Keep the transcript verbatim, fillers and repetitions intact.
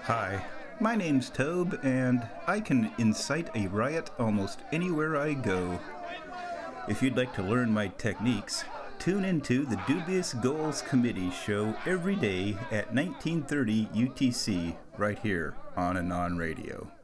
Hi, my name's Tobe, and I can incite a riot almost anywhere I go. If you'd like to learn my techniques, tune into the Dubious Goals Committee show every day at nineteen thirty U T C right here on Anon Radio.